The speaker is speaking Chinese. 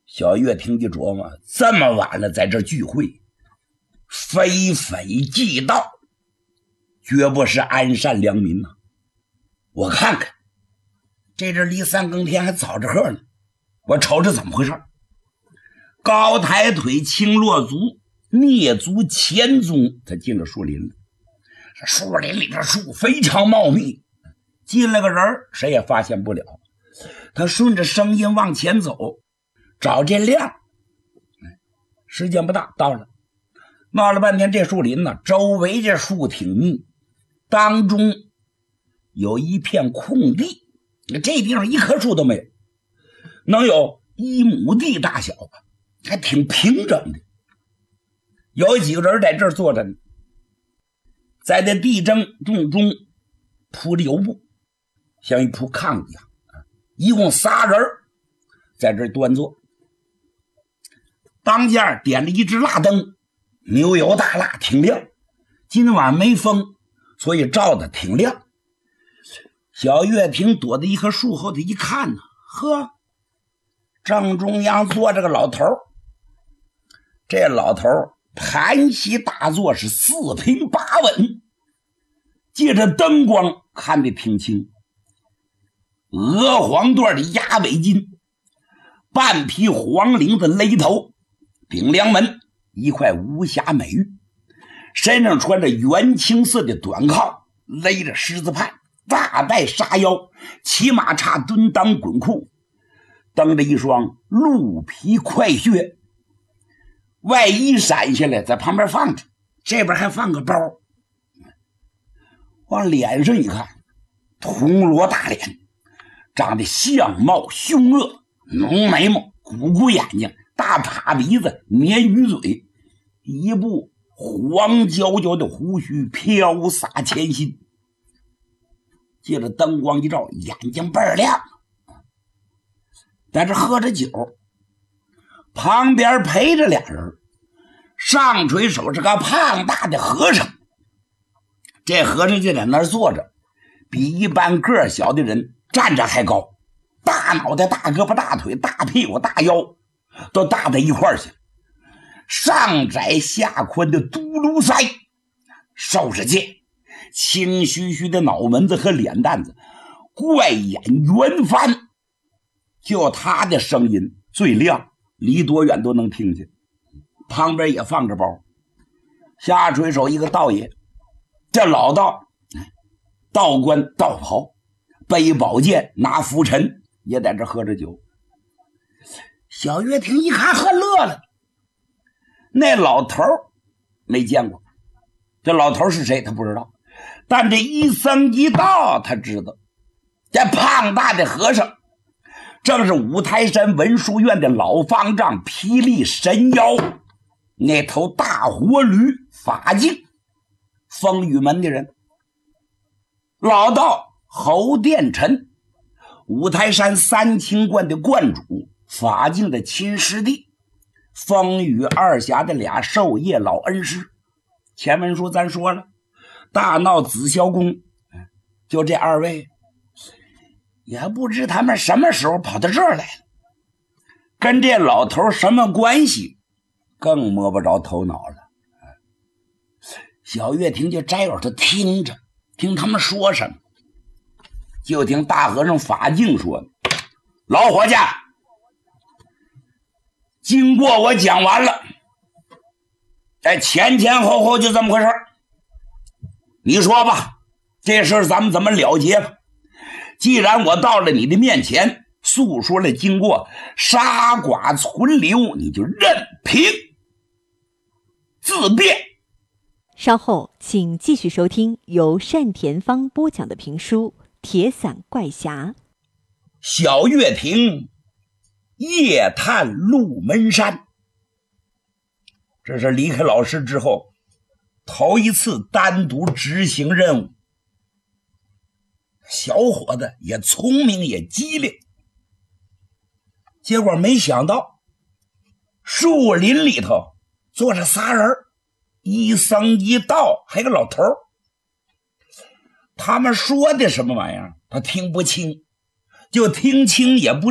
小月听一琢磨，这么晚了在这聚会，非匪即盗，绝不是安善良民呐。我看看，这阵离三更天还早着喝呢，我瞅瞅怎么回事。高抬腿，轻落足，蹑足前踪，他进了树林了。树林里的树非常茂密，进了个人谁也发现不了。他顺着声音往前走，找这亮。时间不大，到了。闹了半天，这树林呢，周围这树挺密，当中有一片空地，这地方一棵树都没有，能有1亩地大小吧，还挺平整的。有几个人在这儿坐着呢，在这地中铺着油布，像一铺炕一样，一共仨人在这儿端坐。当间点了一支蜡灯，牛油大蜡，挺亮。今晚没风，所以照得挺亮。小月亭躲在一棵树后头一看呢，呵，正中央坐着个老头。这老头盘膝大坐，是4平8稳，借着灯光看得挺清。鹅黄缎的鸭尾巾，半匹黄绫的勒头，顶梁门一块无瑕美玉，身上穿着原青色的短靠，勒着狮子畔，大带沙腰，骑马叉蹲裆滚裤，蹬着一双鹿皮快靴，外衣闪下来在旁边放着，这边还放个包。往脸上一看，铜锣大脸，长得相貌凶恶，浓眉毛，鼓鼓眼睛，大耙鼻子，鲶鱼嘴，一部黄焦焦的胡须飘洒前心，借着灯光一照，眼睛倍儿亮。在这喝着酒，旁边陪着俩人，上垂手是个胖大的和尚。这和尚就在那儿坐着，比一般个儿小的人站着还高，大脑袋，大胳膊，大腿，大屁股，大腰，都大在一块儿去了。上窄下宽的嘟噜腮，收着剑，青须须的脑门子和脸蛋子，怪眼圆翻，就他的声音最亮，离多远都能听见。旁边也放着包，下垂手一个道爷，这老道，道官道袍，背宝剑，拿拂尘，也在这喝着酒。小月亭一看，喝乐了。那老头没见过，这老头是谁他不知道，但这一僧一道他知道。这胖大的和尚正是五台山文殊院的老方丈霹雳神妖，那头大活驴法镜，风雨门的人。老道侯殿臣，五台山三清观的观主，法镜的亲师弟，风雨二侠的俩授业老恩师。前文书咱说了，大闹紫霄宫，就这二位，也不知他们什么时候跑到这儿来了，跟这老头什么关系，更摸不着头脑了。小月亭就摘耳朵听着，听他们说什么。就听大和尚法镜说，老伙计，经过我讲完了，前前后后就这么回事，你说吧，这事咱们怎么了结吧？既然我到了你的面前，诉说了经过，杀剐存留，你就任凭自辩。 稍后请继续收听由单田芳播讲的评书《铁伞怪侠》。 小月亭夜探鹿门山，这是离开老师之后头一次单独执行任务。小伙子也聪明也机灵，结果没想到树林里头坐着仨人，一僧一道，还有个老头。他们说的什么玩意儿他听不清，就听清也不